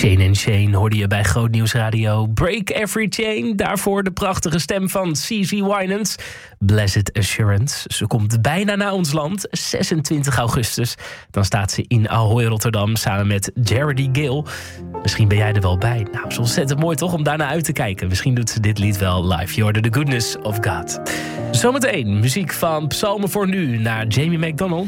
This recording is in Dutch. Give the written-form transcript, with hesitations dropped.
Shane & Shane hoorde je bij Groot Nieuws Radio. Break Every Chain. Daarvoor de prachtige stem van CeCe Winans. Blessed Assurance. Ze komt bijna naar ons land. 26 augustus. Dan staat ze in Ahoy, Rotterdam. Samen met Jaredy Gill. Misschien ben jij er wel bij. Nou, zo ontzettend mooi toch om daarna uit te kijken. Misschien doet ze dit lied wel live. Je hoorde The Goodness of God. Zometeen muziek van Psalmen voor Nu naar Jamie McDonald.